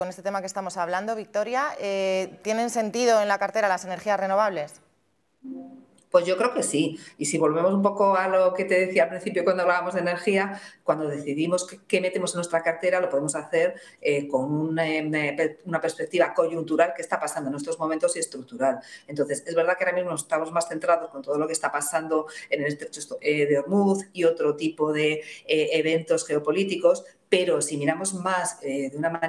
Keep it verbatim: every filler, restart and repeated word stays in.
con este tema que estamos hablando, Victoria. Eh, ¿Tienen sentido en la cartera las energías renovables? Pues yo creo que sí. Y si volvemos un poco a lo que te decía al principio cuando hablábamos de energía, cuando decidimos qué, qué metemos en nuestra cartera, lo podemos hacer eh, con una, una perspectiva coyuntural que está pasando en estos momentos y estructural. Entonces, es verdad que ahora mismo estamos más centrados con todo lo que está pasando en el estrecho de Hormuz y otro tipo de eh, eventos geopolíticos, pero si miramos más eh, de una manera